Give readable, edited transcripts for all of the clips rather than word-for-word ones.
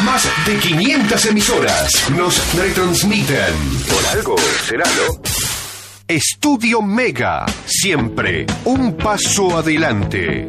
Más de 500 emisoras nos retransmiten. Por algo será, ¿no? Estudio Mega, siempre un paso adelante.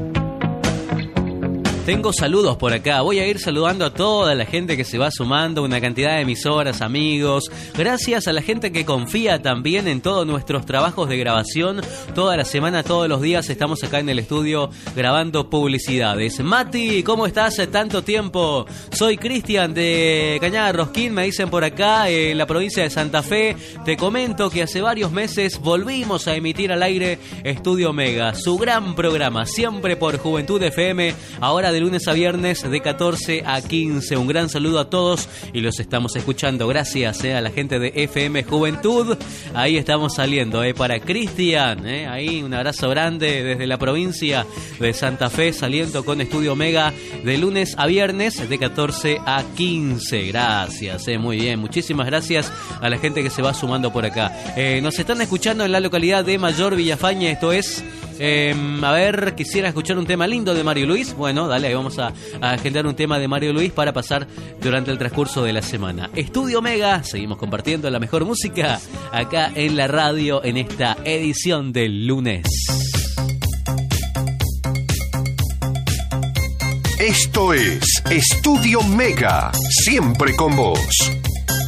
Tengo saludos por acá, voy a ir saludando a toda la gente que se va sumando, una cantidad de emisoras, amigos. Gracias a la gente que confía también en todos nuestros trabajos de grabación. Toda la semana, todos los días estamos acá en el estudio grabando publicidades. Mati, ¿cómo estás? Tanto tiempo. Soy Cristian de Cañada Rosquín, me dicen por acá, en la provincia de Santa Fe. Te comento que hace varios meses volvimos a emitir al aire Estudio Mega, su gran programa, siempre por Juventud FM, ahora de lunes a viernes de 14 a 15. Un gran saludo a todos y los estamos escuchando. Gracias a la gente de FM Juventud. Ahí estamos saliendo para Cristian. Ahí un abrazo grande desde la provincia de Santa Fe, saliendo con Estudio Mega de lunes a viernes de 14 a 15. Gracias, muy bien. Muchísimas gracias a la gente que se va sumando por acá. Nos están escuchando en la localidad de Mayor Villafaña. Esto es... a ver, quisiera escuchar un tema lindo de Mario Luis. Bueno, dale, ahí vamos a agendar un tema de Mario Luis para pasar durante el transcurso de la semana. Estudio Mega, seguimos compartiendo la mejor música acá en la radio en esta edición del lunes. Esto es Estudio Mega, siempre con vos.